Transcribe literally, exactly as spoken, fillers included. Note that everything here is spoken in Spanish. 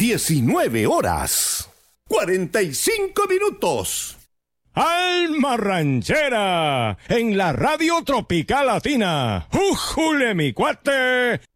diecinueve horas, cuarenta y cinco minutos. Alma Ranchera, en la Radio Tropical Latina. ¡Újule, mi cuate!